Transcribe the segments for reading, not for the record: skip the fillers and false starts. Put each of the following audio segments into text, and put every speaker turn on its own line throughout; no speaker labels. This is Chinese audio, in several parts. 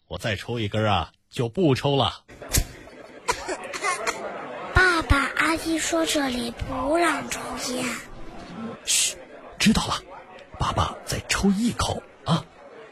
我再抽一根啊，就不抽了。
爸爸，阿姨说这里不让抽烟。
嘘，知道了，爸爸再抽一口啊。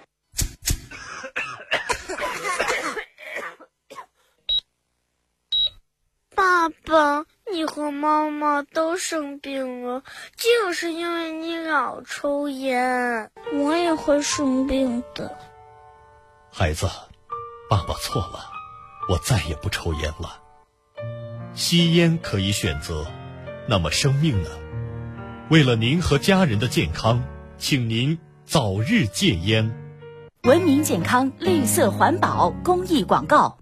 爸爸，你和妈妈都生病了，就是因为你老抽烟。我也会生病的。
孩子，爸爸错了，我再也不抽烟了。吸烟可以选择，那么生命呢？为了您和家人的健康，请您早日戒烟。
文明健康，绿色环保公益广告。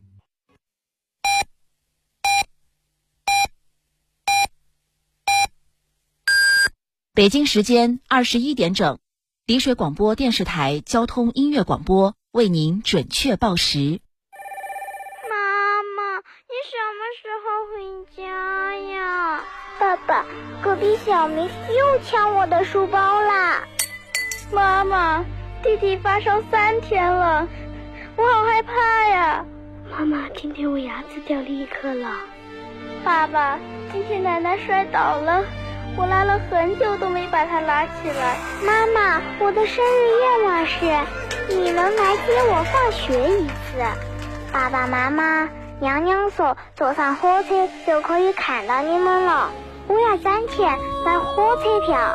北京时间21点整，丽水广播电视台交通音乐广播为您准确报时。
妈妈，你什么时候回家呀？爸爸，隔壁小明又抢我的书包啦！
妈妈，弟弟发烧3天了，我好害怕呀！
妈妈，今天我牙齿掉了1颗了。
爸爸，今天奶奶摔倒了，我拉了很久都没把她拉起来。
妈妈，我的生日愿望是你能来接我放学一次。爸爸妈妈，娘娘说坐上火车就可以看到你们了，我要攒钱买火车票。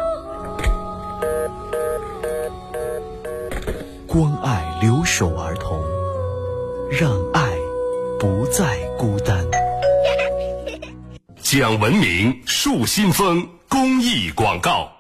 关爱留守儿童，让爱不再孤单。
讲文明树新风公益广告。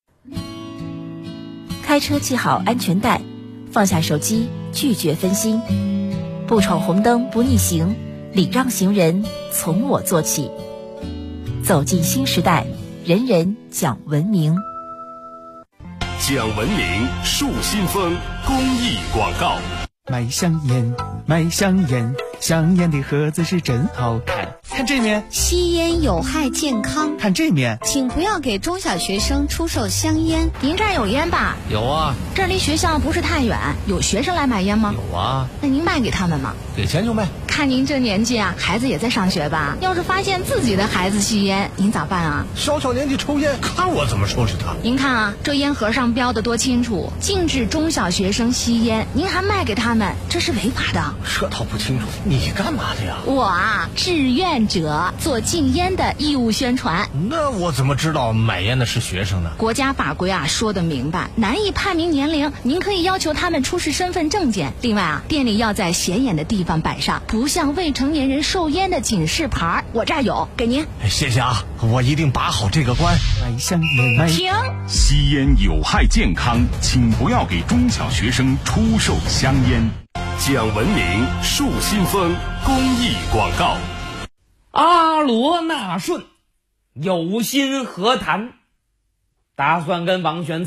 开车系好安全带，放下手机，拒绝分心，不闯红灯不逆行，礼让行人从我做起。走进新时代，人人讲文明。
讲文明树新风公益广告。
买香烟，买香烟，香烟的盒子是真好看。看这面，
吸烟有害健康。
看这面，
请不要给中小学生出售香烟。
您这儿有烟吧？
有啊。
这儿离学校不是太远，有学生来买烟吗？
有啊。
那您卖给他们吗？
给钱就卖。
看您这年纪啊，孩子也在上学吧？要是发现自己的孩子吸烟，您咋办啊？
小年纪抽烟，看我怎么收拾他。
您看啊，这烟盒上标的多清楚，禁止中小学生吸烟，您还卖给他们，这是违法的。
这倒不清楚，你干嘛的呀？
我啊，志愿者，做禁烟的义务宣传。
那我怎么知道买烟的是学生呢？
国家法规啊说得明白，难以判明年龄，您可以要求他们出示身份证件。另外啊，店里要在显眼的地方摆上不向未成年人售烟的警示牌，我这儿有，给您。
谢谢啊，我一定把好这个关。
买香烟，
停！
吸烟有害健康，请不要给中小学生出售香烟。讲文明树新风公益广告。
阿罗那顺有心和谈，打算跟王玄